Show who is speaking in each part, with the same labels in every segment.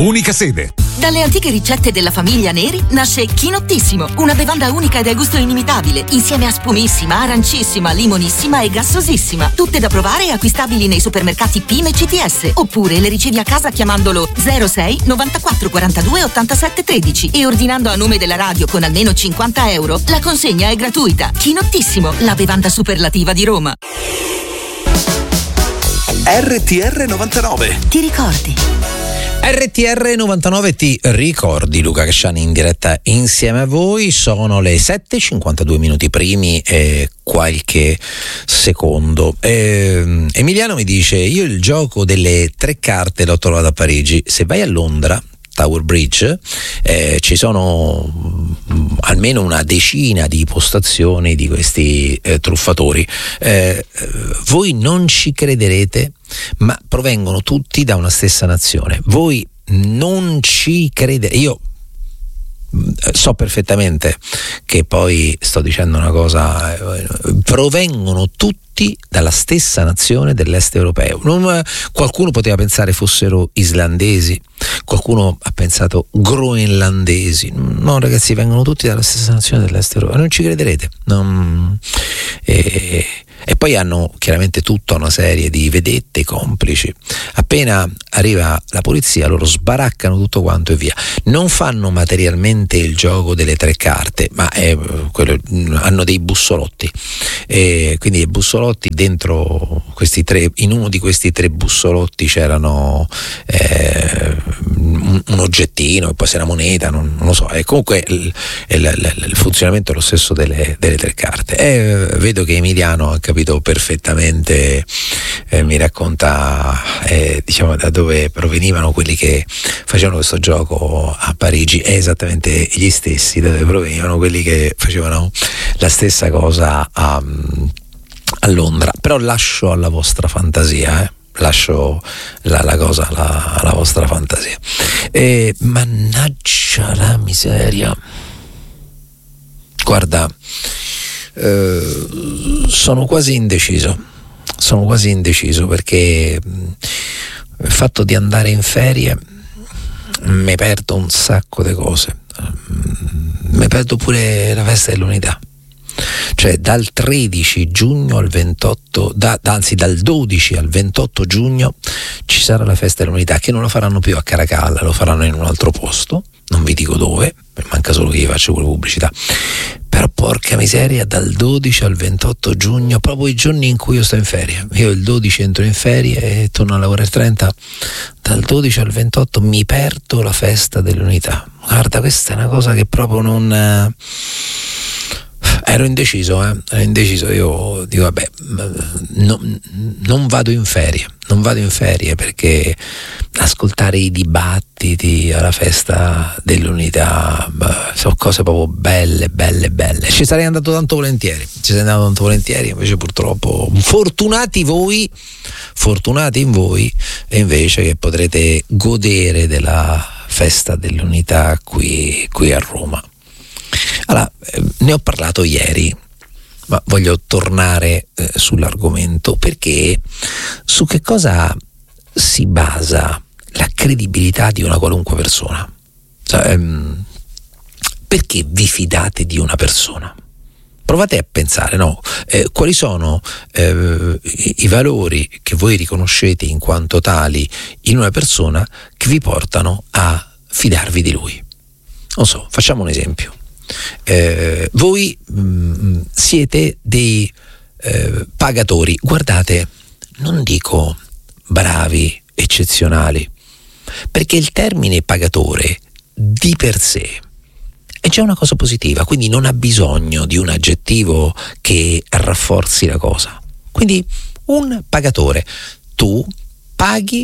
Speaker 1: unica sede.
Speaker 2: Dalle antiche ricette della famiglia Neri nasce Chinottissimo, una bevanda unica e dal gusto inimitabile, insieme a spumissima, arancissima, limonissima e gassosissima. Tutte da provare e acquistabili nei supermercati PIM e CTS. Oppure le ricevi a casa chiamandolo 06 94 42 87 13 e ordinando a nome della radio con almeno 50 euro. La consegna è gratuita. Chinottissimo, la bevanda superlativa di Roma.
Speaker 3: RTR 99.
Speaker 2: Ti ricordi?
Speaker 4: RTR 99 ti ricordi, Luca Casciani in diretta insieme a voi. Sono le 7:52 minuti primi e qualche secondo. Emiliano mi dice: io il gioco delle 3 carte l'ho trovato a Parigi. Se vai a Londra, Tower Bridge, ci sono almeno una decina di postazioni di questi truffatori. Voi non ci crederete, ma provengono tutti da una stessa nazione. Voi non ci credete. Io so perfettamente che poi sto dicendo una cosa, provengono tutti dalla stessa nazione dell'est europeo. Qualcuno poteva pensare fossero islandesi, qualcuno ha pensato groenlandesi. No, ragazzi, vengono tutti dalla stessa nazione dell'est europeo. Non ci crederete. E poi hanno chiaramente tutta una serie di vedette complici. Appena arriva la polizia, loro sbaraccano tutto quanto e via. Non fanno materialmente il gioco delle 3 carte, ma hanno dei bussolotti, quindi i bussolotti dentro questi 3, in uno di questi 3 bussolotti c'erano un oggettino e poi se una moneta, non lo so, e comunque il funzionamento è lo stesso delle 3 carte. Vedo che Emiliano ha capito perfettamente, mi racconta diciamo da dove provenivano quelli che facevano questo gioco a Parigi. È esattamente gli stessi da dove provenivano quelli che facevano la stessa cosa a Londra. Però lascio alla vostra fantasia, lascio la cosa alla vostra fantasia. Mannaggia la miseria, guarda, sono quasi indeciso perché il fatto di andare in ferie mi perdo un sacco di cose, mi perdo pure la festa dell'unità. Cioè dal 13 giugno al 28, anzi dal 12 al 28 giugno ci sarà la festa dell'unità, che non la faranno più a Caracalla, lo faranno in un altro posto, non vi dico dove, manca solo che gli faccio quella pubblicità. Però porca miseria, dal 12 al 28 giugno, proprio i giorni in cui io sto in ferie. Io il 12 entro in ferie e torno a lavorare il 30. Dal 12 al 28 mi perdo la festa dell'unità. Guarda, questa è una cosa che proprio non... Ero indeciso. Io dico vabbè, non vado in ferie perché ascoltare i dibattiti alla festa dell'unità sono cose proprio belle. Ci sarei andato tanto volentieri, invece purtroppo fortunati in voi, e invece che potrete godere della festa dell'unità qui a Roma. Allora, ne ho parlato ieri, ma voglio tornare sull'argomento, perché su che cosa si basa la credibilità di una qualunque persona? Cioè, perché vi fidate di una persona? Provate a pensare, no? Quali sono i valori che voi riconoscete in quanto tali in una persona che vi portano a fidarvi di lui? Non so, facciamo un esempio. Voi siete dei pagatori, guardate, non dico bravi, eccezionali, perché il termine pagatore di per sé è già una cosa positiva, quindi non ha bisogno di un aggettivo che rafforzi la cosa. Quindi un pagatore, tu paghi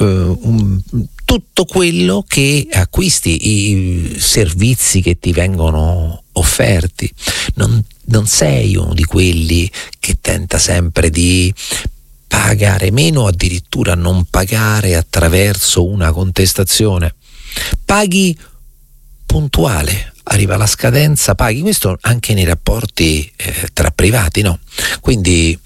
Speaker 4: tutto quello che acquisti, i servizi che ti vengono offerti. Non sei uno di quelli che tenta sempre di pagare meno, addirittura non pagare attraverso una contestazione. Paghi puntuale, arriva la scadenza, paghi. Questo anche nei rapporti tra privati, no? Quindi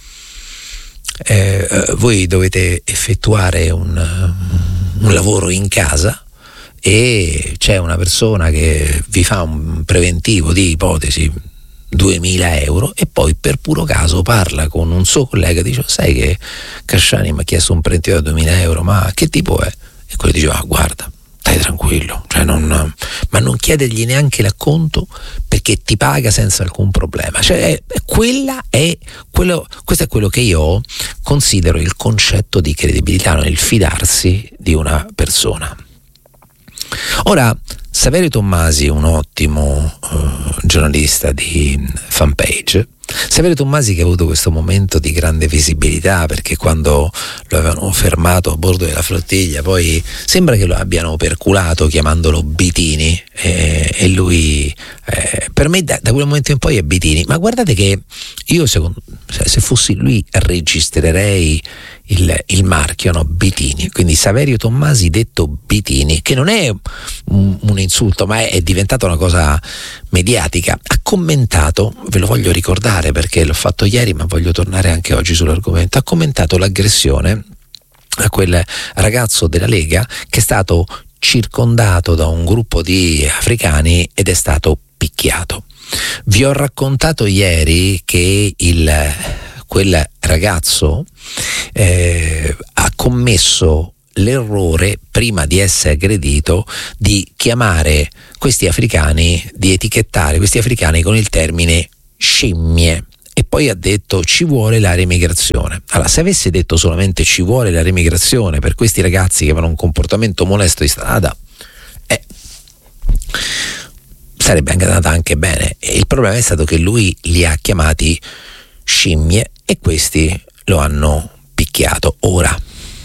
Speaker 4: voi dovete effettuare un lavoro in casa, e c'è una persona che vi fa un preventivo di ipotesi 2.000 euro e poi per puro caso parla con un suo collega e dice: sai che Casciani mi ha chiesto un preventivo da 2.000 euro, ma che tipo è? E quello diceva: guarda, stai tranquillo, cioè ma non chiedergli neanche l'acconto perché ti paga senza alcun problema. Cioè, questo è quello che io considero il concetto di credibilità, il fidarsi di una persona. Ora, Saverio Tommasi, un ottimo giornalista di Fanpage, Saverio Tommasi, che ha avuto questo momento di grande visibilità perché quando lo avevano fermato a bordo della flottiglia poi sembra che lo abbiano perculato chiamandolo Bitini, e lui per me da quel momento in poi è Bitini. Ma guardate che io se fossi lui registrerei il marchio, no? Bitini, quindi Saverio Tommasi detto Bitini, che non è un insulto ma è diventata una cosa mediatica. Ha commentato, ve lo voglio ricordare perché l'ho fatto ieri ma voglio tornare anche oggi sull'argomento, ha commentato l'aggressione a quel ragazzo della Lega che è stato circondato da un gruppo di africani ed è stato picchiato. Vi ho raccontato ieri che quel ragazzo ha commesso l'errore, prima di essere aggredito, di chiamare questi africani, di etichettare questi africani con il termine scimmie, e poi ha detto ci vuole la remigrazione. Allora, se avesse detto solamente ci vuole la remigrazione per questi ragazzi che avevano un comportamento molesto di strada, sarebbe andata anche bene. E il problema è stato che lui li ha chiamati scimmie e questi lo hanno picchiato. Ora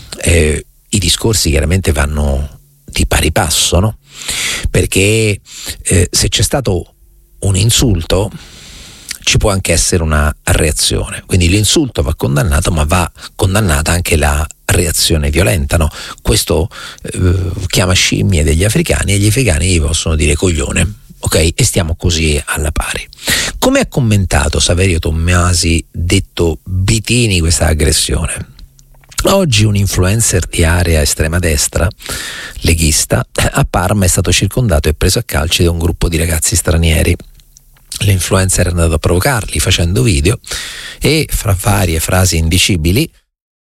Speaker 4: i discorsi chiaramente vanno di pari passo, no? Perché se c'è stato un insulto ci può anche essere una reazione, quindi l'insulto va condannato, ma va condannata anche la reazione violenta, no? Questo chiama scimmie degli africani e gli africani gli possono dire coglione, ok? E stiamo così alla pari. Come ha commentato Saverio Tommasi detto Bitini questa aggressione? Oggi un influencer di area estrema destra, leghista, a Parma è stato circondato e preso a calci da un gruppo di ragazzi stranieri. L'influencer è andato a provocarli facendo video e, fra varie frasi indicibili,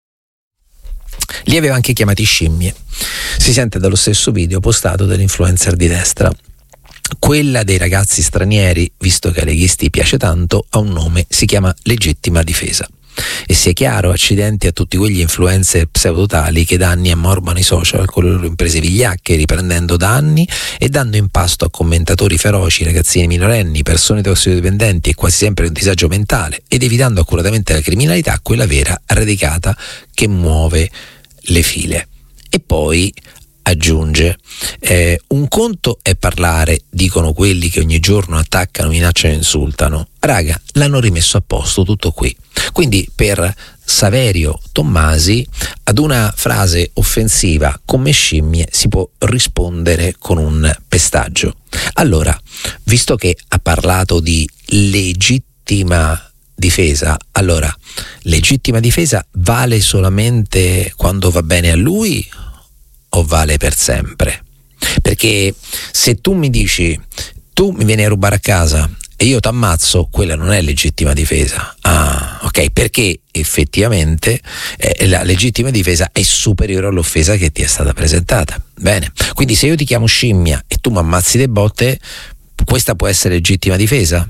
Speaker 4: li aveva anche chiamati scimmie. Si sente dallo stesso video postato dall'influencer di destra. Quella dei ragazzi stranieri, visto che ai leghisti piace tanto, ha un nome, si chiama Legittima Difesa. E sia chiaro, accidenti a tutti quegli influencer pseudotali che da anni ammorbano i social con le loro imprese vigliacche, riprendendo da anni e dando in pasto a commentatori feroci, ragazzini minorenni, persone tossicodipendenti e quasi sempre un disagio mentale, ed evitando accuratamente la criminalità, quella vera, radicata, che muove le file. E poi aggiunge, un conto è parlare, dicono quelli che ogni giorno attaccano, minacciano e insultano. Raga, l'hanno rimesso a posto, tutto qui. Quindi per Saverio Tommasi ad una frase offensiva come scimmie si può rispondere con un pestaggio. Allora, visto che ha parlato di legittima difesa, allora legittima difesa vale solamente quando va bene a lui o vale per sempre? Perché se tu mi dici tu mi vieni a rubare a casa e io ti ammazzo, quella non è legittima difesa. Ah, ok, perché effettivamente la legittima difesa è superiore all'offesa che ti è stata presentata. Bene, quindi se io ti chiamo scimmia e tu mi ammazzi le botte, questa può essere legittima difesa?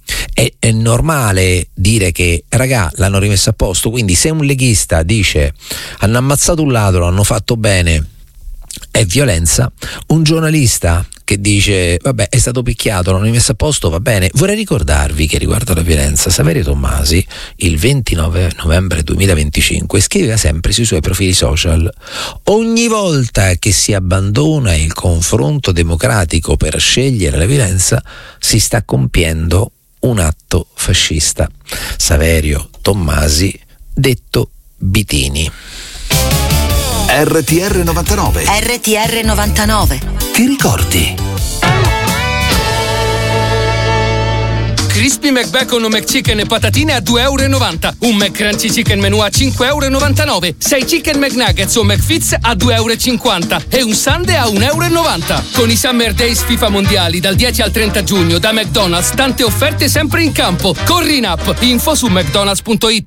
Speaker 4: È normale dire che raga l'hanno rimesso a posto, quindi se un leghista dice hanno ammazzato un ladro, hanno fatto bene, è violenza. Un giornalista che dice vabbè è stato picchiato, l'hanno rimesso a posto, va bene. Vorrei ricordarvi che riguardo alla violenza, Saverio Tommasi il 29 novembre 2025 scriveva sempre sui suoi profili social: ogni volta che si abbandona il confronto democratico per scegliere la violenza si sta compiendo un atto fascista. Saverio Tommasi detto Bitini.
Speaker 3: RTR 99.
Speaker 2: RTR 99.
Speaker 3: Ti ricordi?
Speaker 1: Crispy McBacon o McChicken e patatine a €2,90. Un McCrunchy Chicken Menù a €5,99. 6 Chicken McNuggets o McFits a €2,50. E un sundae a €1,90. Con i Summer Days FIFA Mondiali dal 10 al 30 giugno da McDonald's, tante offerte sempre in campo. Corri in app, info su mcdonalds.it.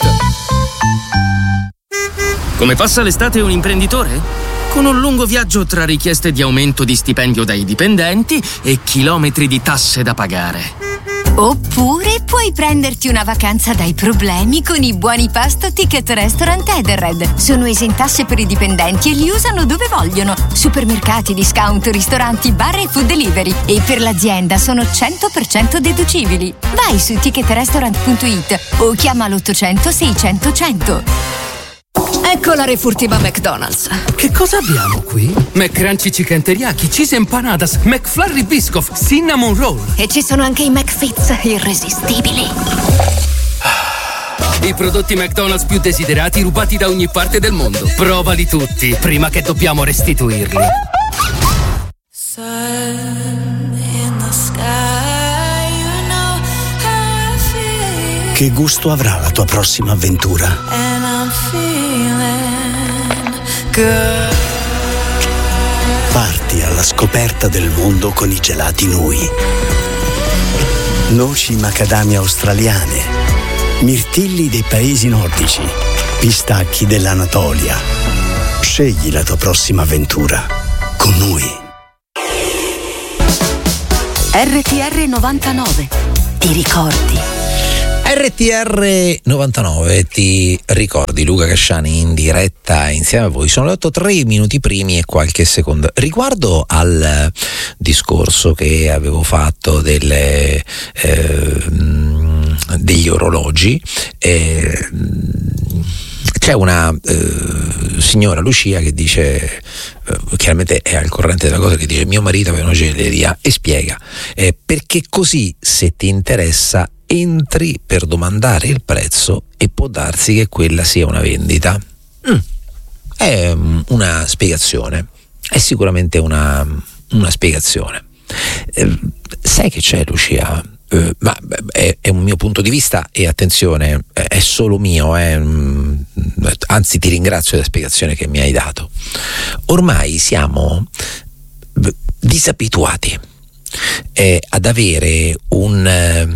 Speaker 5: Come passa l'estate un imprenditore? Con un lungo viaggio tra richieste di aumento di stipendio dai dipendenti e chilometri di tasse da pagare.
Speaker 6: Oppure puoi prenderti una vacanza dai problemi con i buoni pasto Ticket Restaurant Edenred. Sono esentasse per i dipendenti e li usano dove vogliono. Supermercati, discount, ristoranti, bar e food delivery. E per l'azienda sono 100% deducibili. Vai su ticketrestaurant.it o chiama l'800 600 100.
Speaker 7: Ecco la refurtiva McDonald's.
Speaker 1: Che cosa abbiamo qui? McCrunchy Chicken Teriyaki, Cheese Empanadas, McFlurry Biscoff, Cinnamon Roll.
Speaker 7: E ci sono anche i McFits irresistibili.
Speaker 1: I prodotti McDonald's più desiderati rubati da ogni parte del mondo. Provali tutti, prima che dobbiamo restituirli.
Speaker 8: Che gusto avrà la tua prossima avventura? Parti alla scoperta del mondo con i gelati Nui. Noci macadamia australiane, mirtilli dei paesi nordici, pistacchi dell'Anatolia. Scegli la tua prossima avventura con Nui.
Speaker 7: RTR 99. Ti ricordi?
Speaker 4: RTR 99, ti ricordi? Luca Casciani in diretta insieme a voi. Sono le 8:03 minuti primi e qualche secondo. Riguardo al discorso che avevo fatto degli orologi, c'è una signora Lucia che dice, chiaramente è al corrente della cosa, che dice: mio marito aveva una gioielleria, e spiega perché così, se ti interessa, entri per domandare il prezzo e può darsi che quella sia una vendita. È una spiegazione, è sicuramente una spiegazione. Sai che c'è, Lucia? Ma è un mio punto di vista, e attenzione, è solo mio, anzi ti ringrazio della spiegazione che mi hai dato. Ormai siamo disabituati ad avere un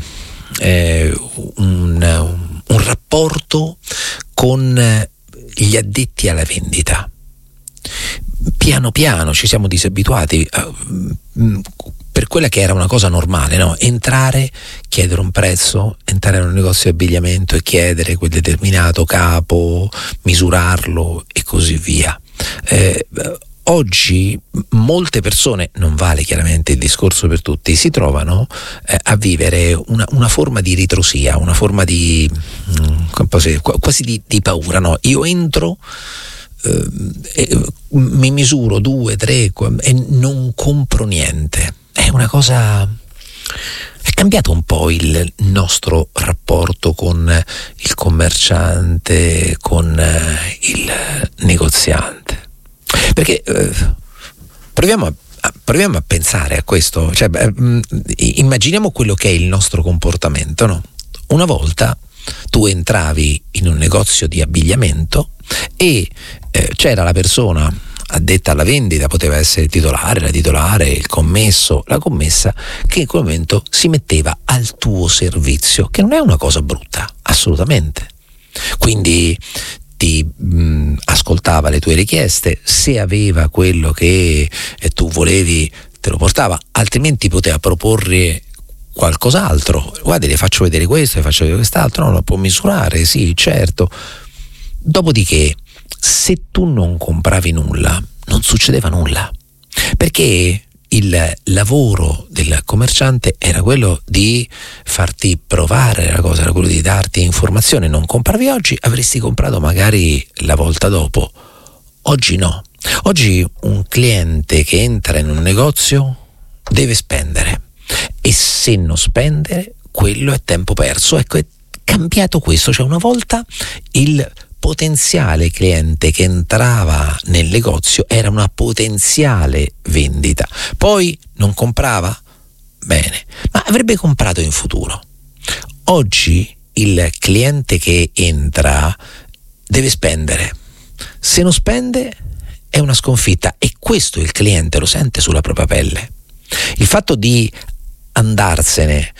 Speaker 4: rapporto con gli addetti alla vendita. Piano piano ci siamo disabituati per quella che era una cosa normale, no? Entrare, chiedere un prezzo, entrare in un negozio di abbigliamento e chiedere quel determinato capo, misurarlo e così via. Oggi molte persone, non vale chiaramente il discorso per tutti, si trovano a vivere una forma di ritrosia, una forma di quasi di paura, no? Io entro, mi misuro 2, 3 e non compro niente. È una cosa, è cambiato un po' il nostro rapporto con il commerciante, con il negoziante. Perché proviamo a pensare a questo, cioè, immaginiamo quello che è il nostro comportamento, no? Una volta tu entravi in un negozio di abbigliamento e c'era la persona addetta alla vendita, poteva essere il titolare, la titolare, il commesso, la commessa, che in quel momento si metteva al tuo servizio, che non è una cosa brutta, assolutamente. Quindi ti ascoltava le tue richieste, se aveva quello che tu volevi te lo portava, altrimenti poteva proporre qualcos'altro. Guarda, le faccio vedere questo, le faccio vedere quest'altro, no, lo può misurare, sì, certo. Dopodiché, se tu non compravi nulla, non succedeva nulla, perché il lavoro del commerciante era quello di farti provare la cosa, era quello di darti informazione. Non compravi oggi, avresti comprato magari la volta dopo. Oggi no. Oggi un cliente che entra in un negozio deve spendere, e se non spende, quello è tempo perso. Ecco, è cambiato questo. Cioè, una volta il potenziale cliente che entrava nel negozio era una potenziale vendita, poi non comprava? Bene, ma avrebbe comprato in futuro. oggi il cliente che entra deve spendere. Se non spende è una sconfitta, e questo il cliente lo sente sulla propria pelle. Il fatto di andarsene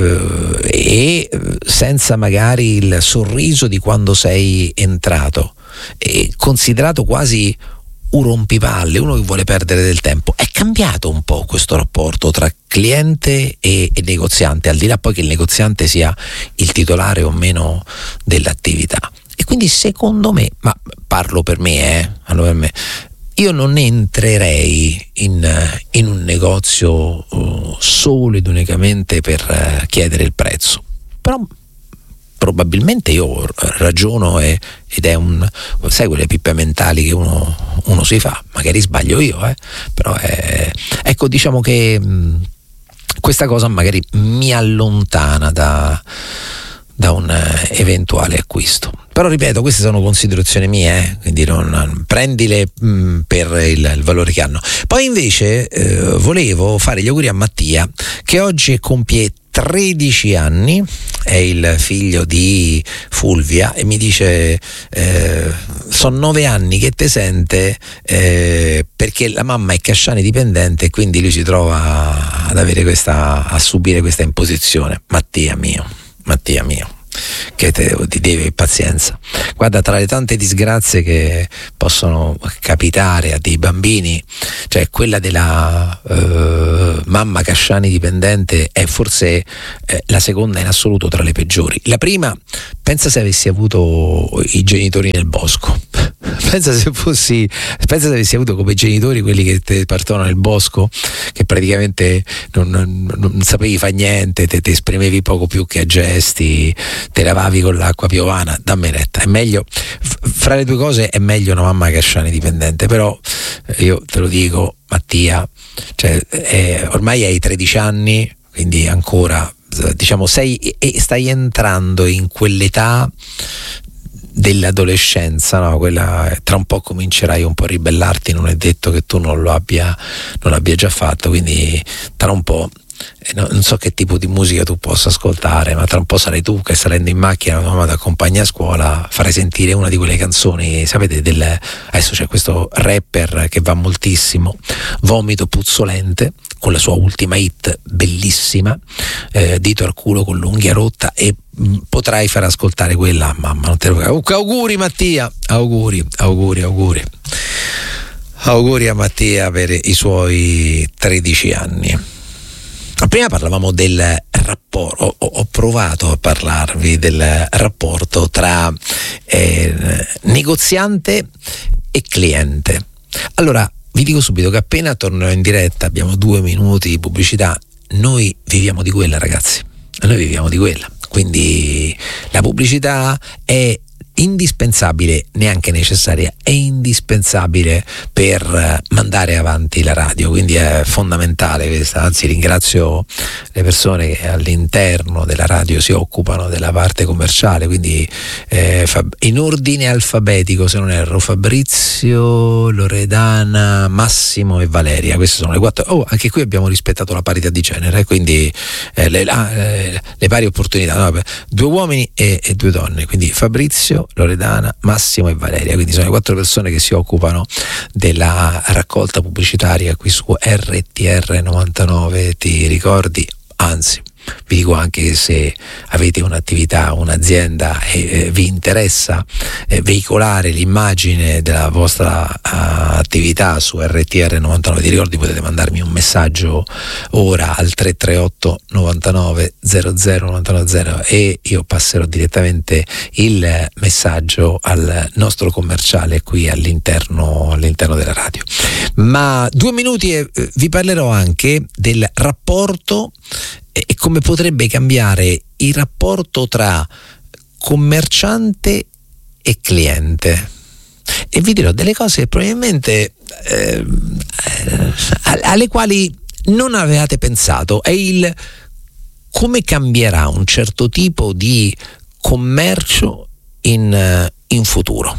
Speaker 4: e senza magari il sorriso di quando sei entrato, è considerato quasi un rompipalle, uno che vuole perdere del tempo. È cambiato un po' questo rapporto tra cliente e negoziante, al di là poi che il negoziante sia il titolare o meno dell'attività. E quindi secondo me, ma parlo per me, io non entrerei in un negozio solo ed unicamente per chiedere il prezzo. Però probabilmente io ragiono ed è sai quelle pippe mentali che uno si fa, magari sbaglio io, però ecco, diciamo che questa cosa magari mi allontana da un eventuale acquisto. Però ripeto, queste sono considerazioni mie, quindi non prendile per il valore che hanno. Poi invece volevo fare gli auguri a Mattia, che oggi compie 13 anni, è il figlio di Fulvia, e mi dice sono 9 anni che te sente, perché la mamma è Casciani dipendente e quindi lui si trova ad avere a subire questa imposizione. Mattia mio, che ti deve pazienza. Guarda, tra le tante disgrazie che possono capitare a dei bambini, cioè quella della mamma Casciani dipendente è forse la seconda in assoluto tra le peggiori. La prima, pensa se avessi avuto i genitori nel bosco. Pensa se avessi avuto come genitori quelli che ti partono nel bosco, che praticamente non sapevi fare niente, te esprimevi poco più che a gesti, te lavavi con l'acqua piovana. Dammi retta, è meglio, fra le due cose è meglio una mamma Casciani dipendente. Però io te lo dico, Mattia, cioè, ormai hai 13 anni, quindi ancora, diciamo, stai entrando in quell'età dell'adolescenza, no? Quella, tra un po' comincerai un po' a ribellarti, non è detto che tu non l'abbia già fatto, quindi tra un po', non so che tipo di musica tu possa ascoltare, ma tra un po' sarai tu che, salendo in macchina, la mamma ti accompagna a scuola, farai sentire una di quelle canzoni, sapete, adesso c'è questo rapper che va moltissimo, Vomito Puzzolente, con la sua ultima hit bellissima, Dito al culo con l'unghia rotta, e potrai far ascoltare quella a mamma. Non te lo... Auguri Mattia, auguri a Mattia per i suoi 13 anni. Prima parlavamo del rapporto, ho provato a parlarvi del rapporto tra negoziante e cliente. Allora, vi dico subito che appena tornerò in diretta, abbiamo 2 minuti di pubblicità, noi viviamo di quella, ragazzi, noi viviamo di quella, quindi la pubblicità è indispensabile, neanche necessaria, è indispensabile per mandare avanti la radio, quindi è fondamentale questa. Anzi, ringrazio le persone che all'interno della radio si occupano della parte commerciale, quindi in ordine alfabetico, se non erro, Fabrizio, Loredana, Massimo e Valeria, queste sono le 4. Anche qui abbiamo rispettato la parità di genere, quindi le pari opportunità, no? 2 uomini e 2 donne, quindi Fabrizio, Loredana, Massimo e Valeria, quindi sono le 4 persone che si occupano della raccolta pubblicitaria qui su RTR 99. Ti ricordi? Anzi, vi dico anche che se avete un'attività, un'azienda e vi interessa veicolare l'immagine della vostra attività su RTR 99, ti ricordi, potete mandarmi un messaggio ora al 338 99 00 990 e io passerò direttamente il messaggio al nostro commerciale qui all'interno della radio. Ma 2 minuti e vi parlerò anche del rapporto e come potrebbe cambiare il rapporto tra commerciante e cliente, e vi dirò delle cose probabilmente alle quali non avevate pensato. È il come cambierà un certo tipo di commercio in futuro.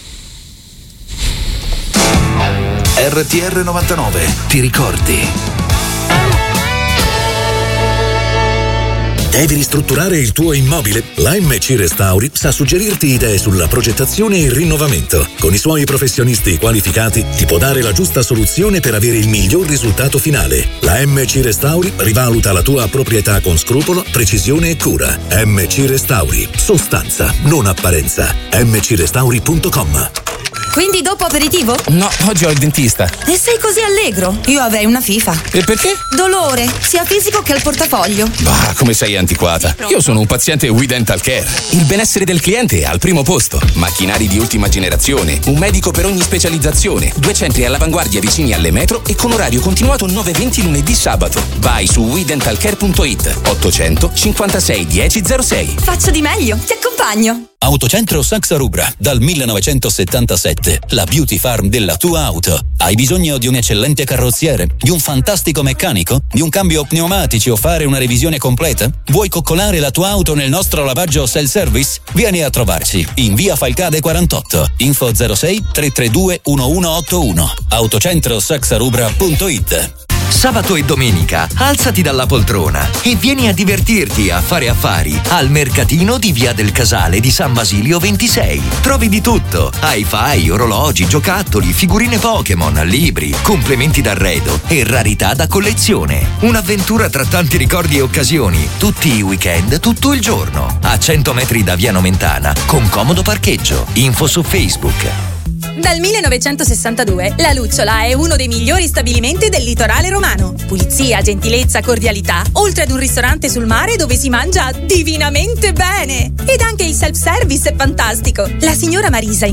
Speaker 3: RTR 99, ti ricordi?
Speaker 9: Devi ristrutturare il tuo immobile? La MC Restauri sa suggerirti idee sulla progettazione e il rinnovamento. Con i suoi professionisti qualificati ti può dare la giusta soluzione per avere il miglior risultato finale. La MC Restauri rivaluta la tua proprietà con scrupolo, precisione e cura. MC Restauri. Sostanza, non apparenza. mcrestauri.com.
Speaker 10: Quindi dopo aperitivo?
Speaker 11: No, oggi ho il dentista.
Speaker 10: E sei così allegro? Io avrei una FIFA.
Speaker 11: E perché?
Speaker 10: Dolore, sia fisico che al portafoglio.
Speaker 11: Bah, come sei antiquata. Io sono un paziente We Dental Care. Il benessere del cliente è al primo posto. Macchinari di ultima generazione, un medico per ogni specializzazione, 2 centri all'avanguardia vicini alle metro e con orario continuato 9-20 lunedì sabato. Vai su WeDentalCare.it 800 56 1006.
Speaker 10: Faccio di meglio, ti accompagno.
Speaker 12: Autocentro Saxa Rubra, dal 1977, la beauty farm della tua auto. Hai bisogno di un eccellente carrozziere, di un fantastico meccanico, di un cambio pneumatici o fare una revisione completa? Vuoi coccolare la tua auto nel nostro lavaggio self-service? Vieni a trovarci in via Falcade 48, info 06 332 1181, autocentrosaxarubra.it.
Speaker 13: Sabato e domenica alzati dalla poltrona e vieni a divertirti a fare affari al mercatino di Via del Casale di San Basilio 26. Trovi di tutto: hi-fi, orologi, giocattoli, figurine Pokémon, libri, complementi d'arredo e rarità da collezione. Un'avventura tra tanti ricordi e occasioni, tutti i weekend, tutto il giorno. A 100 metri da Via Nomentana, con comodo parcheggio. Info su Facebook.
Speaker 14: Dal 1962 La Lucciola è uno dei migliori stabilimenti del litorale romano. Pulizia, gentilezza, cordialità, oltre ad un ristorante sul mare dove si mangia divinamente bene. Ed anche il self-service è fantastico. La signora Marisa